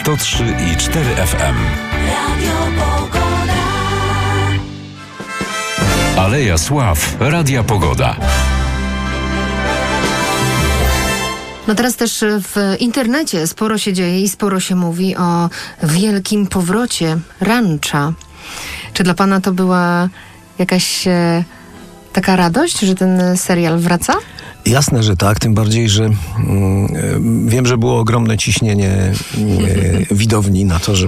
103,4 FM. Aleja Sław, Radia Pogoda. No teraz też w internecie sporo się dzieje i sporo się mówi o wielkim powrocie Rancha. Czy dla pana to była jakaś taka radość, że ten serial wraca? Jasne, że tak, tym bardziej, że wiem, że było ogromne ciśnienie widowni na to,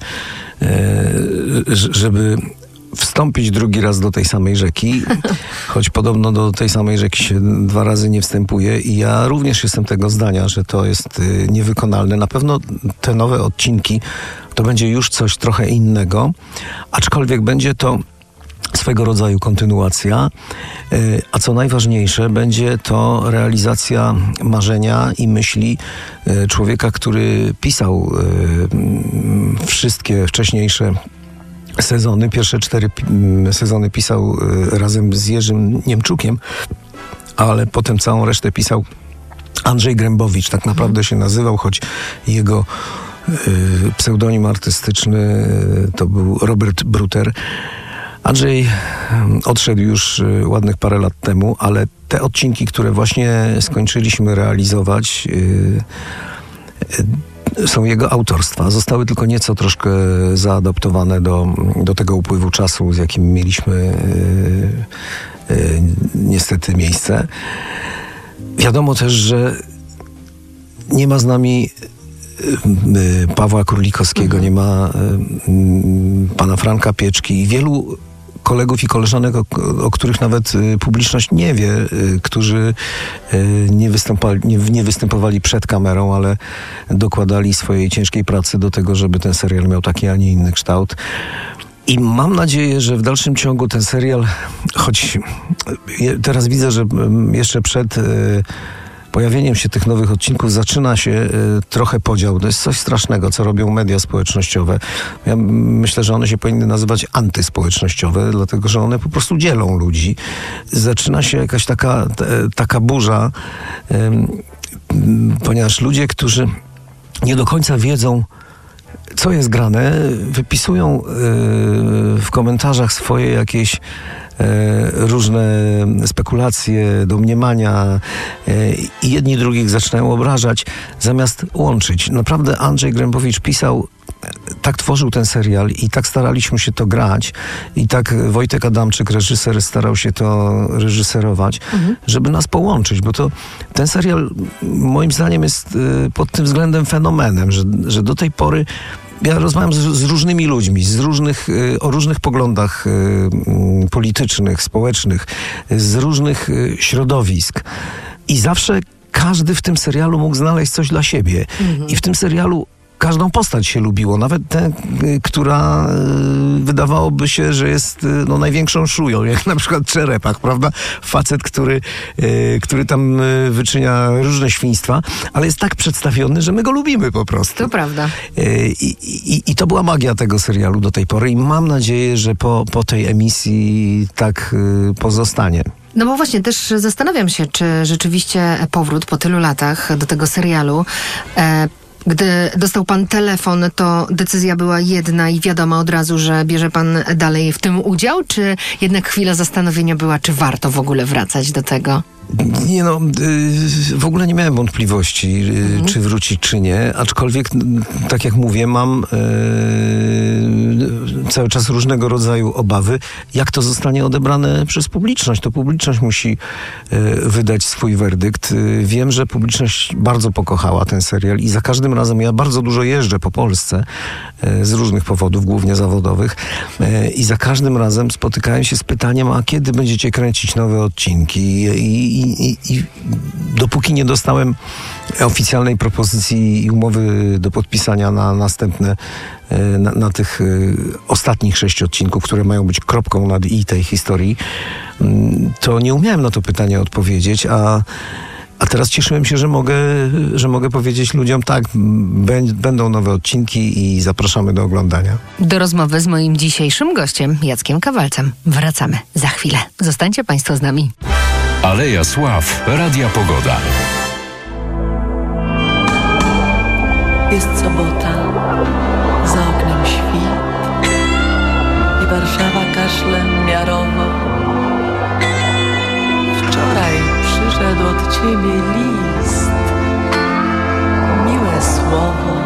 żeby wstąpić drugi raz do tej samej rzeki, choć podobno do tej samej rzeki się 2 razy nie wstępuje i ja również jestem tego zdania, że to jest niewykonalne. Na pewno te nowe odcinki to będzie już coś trochę innego, aczkolwiek będzie to swego rodzaju kontynuacja, a co najważniejsze, będzie to realizacja marzenia i myśli człowieka, który pisał wszystkie wcześniejsze sezony. Pierwsze 4 sezony pisał razem z Jerzym Niemczukiem, ale potem całą resztę pisał Andrzej Grębowicz, tak naprawdę się nazywał, choć jego pseudonim artystyczny to był Robert Bruter. Andrzej odszedł już ładnych parę lat temu, ale te odcinki, które właśnie skończyliśmy realizować, są jego autorstwa. Zostały tylko nieco troszkę zaadaptowane do tego upływu czasu, z jakim mieliśmy niestety miejsce. Wiadomo też, że nie ma z nami Pawła Królikowskiego, nie ma pana Franka Pieczki i wielu kolegów i koleżanek, o których nawet publiczność nie wie, którzy nie występowali przed kamerą, ale dokładali swojej ciężkiej pracy do tego, żeby ten serial miał taki, a nie inny kształt. I mam nadzieję, że w dalszym ciągu ten serial, choć teraz widzę, że jeszcze przed pojawieniem się tych nowych odcinków zaczyna się trochę podział. To jest coś strasznego, co robią media społecznościowe. Ja myślę, że one się powinny nazywać antyspołecznościowe, dlatego że one po prostu dzielą ludzi. Zaczyna się jakaś taka burza, ponieważ ludzie, którzy nie do końca wiedzą, co jest grane, wypisują w komentarzach swoje jakieś różne spekulacje, domniemania i jedni drugich zaczynają obrażać, zamiast łączyć. Naprawdę Andrzej Grębowicz pisał, tak tworzył ten serial i tak staraliśmy się to grać i tak Wojtek Adamczyk, reżyser, starał się to reżyserować, żeby nas połączyć, bo to ten serial moim zdaniem jest pod tym względem fenomenem, że do tej pory ja rozmawiam z różnymi ludźmi, o różnych poglądach politycznych, społecznych, z różnych środowisk. I zawsze każdy w tym serialu mógł znaleźć coś dla siebie. I w tym serialu każdą postać się lubiło, nawet tę, która wydawałoby się, że jest największą szują, jak na przykład Czerepach, prawda? Facet, który tam wyczynia różne świństwa, ale jest tak przedstawiony, że my go lubimy po prostu. To prawda. I to była magia tego serialu do tej pory i mam nadzieję, że po tej emisji tak pozostanie. No bo właśnie też zastanawiam się, czy rzeczywiście powrót po tylu latach do tego serialu, gdy dostał pan telefon, to decyzja była jedna i wiadomo od razu, że bierze pan dalej w tym udział, czy jednak chwila zastanowienia była, czy warto w ogóle wracać do tego? Nie w ogóle nie miałem wątpliwości, czy wrócić, czy nie, aczkolwiek, tak jak mówię, mam cały czas różnego rodzaju obawy, jak to zostanie odebrane przez publiczność. To publiczność musi wydać swój werdykt. Wiem, że publiczność bardzo pokochała ten serial i za każdym razem ja bardzo dużo jeżdżę po Polsce z różnych powodów, głównie zawodowych, i za każdym razem spotykałem się z pytaniem, a kiedy będziecie kręcić nowe odcinki? I dopóki nie dostałem oficjalnej propozycji i umowy do podpisania na następne, na tych ostatnich 6 odcinków, które mają być kropką nad i tej historii, to nie umiałem na to pytanie odpowiedzieć, a teraz cieszyłem się, że mogę powiedzieć ludziom, tak, będą nowe odcinki i zapraszamy do oglądania. Do rozmowy z moim dzisiejszym gościem, Jackiem Kawalcem, wracamy za chwilę. Zostańcie Państwo z nami. Aleja Sław, Radia Pogoda. Jest sobota, za oknem świt i Warszawa kaszle miarowo. Wczoraj przyszedł od ciebie list.